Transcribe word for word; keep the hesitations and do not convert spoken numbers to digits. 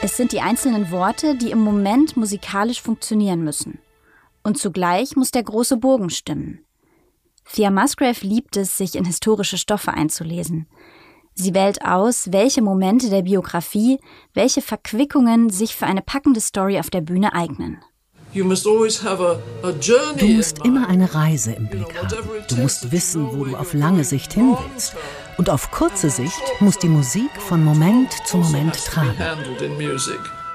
Es sind die einzelnen Worte, die im Moment musikalisch funktionieren müssen. Und zugleich muss der große Bogen stimmen. Thea Musgrave liebt es, sich in historische Stoffe einzulesen. Sie wählt aus, welche Momente der Biografie, welche Verquickungen sich für eine packende Story auf der Bühne eignen. Du musst immer eine Reise im Blick haben. Du musst wissen, wo du auf lange Sicht hin willst. Und auf kurze Sicht muss die Musik von Moment zu Moment tragen.